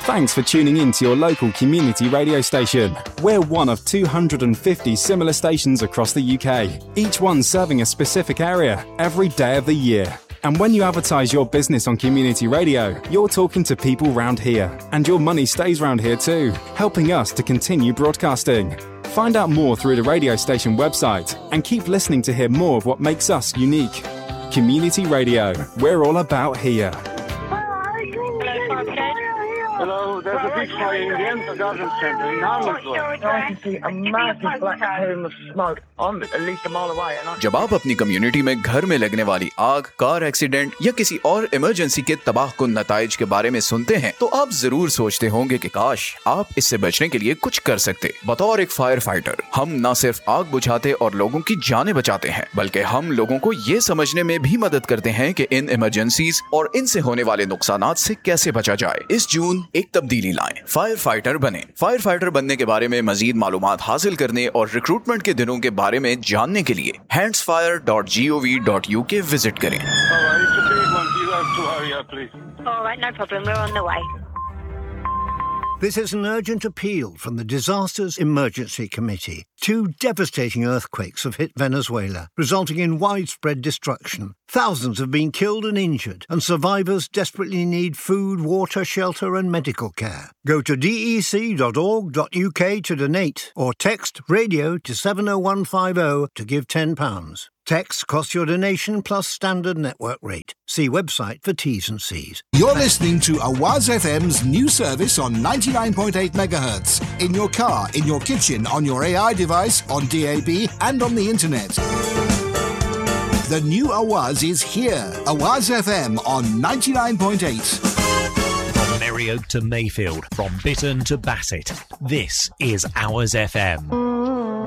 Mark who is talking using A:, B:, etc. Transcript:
A: Thanks for tuning in to your local community radio station. We're one of 250 similar stations across the UK, each one serving a specific area every day of the year. And when you advertise your business on community radio, you're talking to people round here. And your money stays round here too, helping us to continue broadcasting. Find out more through the radio station website and keep listening to hear more of what makes us unique. Community Radio, we're all about here.
B: Hello, there's a big fire in the end of Garden Centre in Harmonsville.
C: I can see a massive black plume of smoke. I'm at least a mile away.
D: जब आप अपनी community में घर में लगने वाली आग, car accident या किसी और इमरजेंसी के तबाहकुन नताइज के बारे में सुनते हैं तो आप जरूर सोचते होंगे कि काश आप इससे बचने के लिए कुछ कर सकते। बतौर एक फायर फाइटर हम न सिर्फ आग बुझाते और लोगों की जानें बचाते हैं, बल्कि हम लोगों को ये समझने में भी मदद करते हैं कि इन इमरजेंसीज और इनसे होने वाले नुकसानात से कैसे बचा जाए। इस जून एक तब्दीली लाएं, फायर फाइटर बने। फायर फाइटर बनने के बारे में मजीद मालूमात हासिल करने और रिक्रूटमेंट के दिनों के बारे में जानने के लिए handsfire.gov.uk विजिट करें।
E: All right, no problem. We're on the way.
F: This is an urgent appeal from the Disasters Emergency Committee. 2 devastating earthquakes have hit Venezuela, resulting in widespread destruction. Thousands have been killed and injured, and survivors desperately need food, water, shelter and medical care. Go to dec.org.uk to donate, or text radio to 70150 to give £10. Texts cost your donation plus standard network rate. See website for T's and C's.
G: You're listening to Awaz FM's new service on 99.8 MHz. In your car, in your kitchen, on your AI device, on DAB and on the internet. The new Awaz is here. Awaz FM on 99.8.
H: From Merry Oak to Mayfield, from Bitton to Bassett, this is Awaz FM.